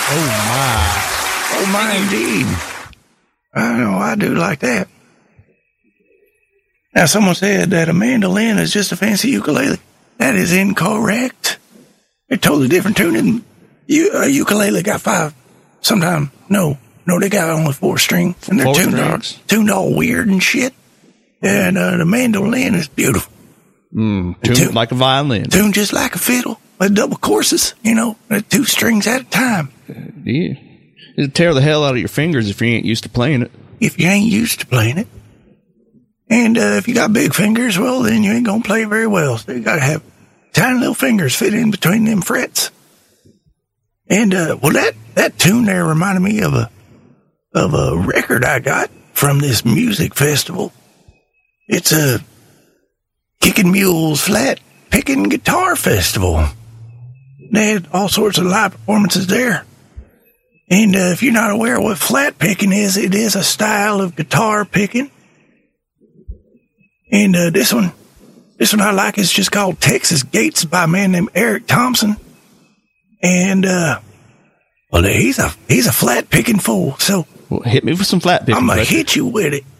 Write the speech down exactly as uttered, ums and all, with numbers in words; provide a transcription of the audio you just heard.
Oh, my. Oh, my, indeed. I know, I do like that. Now, someone said that a mandolin is just a fancy ukulele. That is incorrect. They're totally different tuning. You, a ukulele got five. Sometimes, no. No, they got only four strings. And they're Four tuned all, strings. tuned all weird and shit. And uh, the mandolin is beautiful. Mm, tuned Tune- like a violin. Tuned just like a fiddle. With double courses, you know, with two strings at a time. Yeah. It'll tear the hell out of your fingers if you ain't used to playing it. If you ain't used to playing it. And uh, if you got big fingers, well, then you ain't going to play very well. So you got to have tiny little fingers fit in between them frets. And, uh, well, that, that tune there reminded me of a, of a record I got from this music festival. It's a Kicking Mules Flat Picking Guitar Festival. They had all sorts of live performances there. And uh, if you're not aware of what flat picking is, it is a style of guitar picking. And uh, this one, this one I like is just called Texas Gates by a man named Eric Thompson. And, uh, well, he's a, he's a flat picking fool. So Well, hit me with some flat picking. I'm going to Fletcher. hit you with it.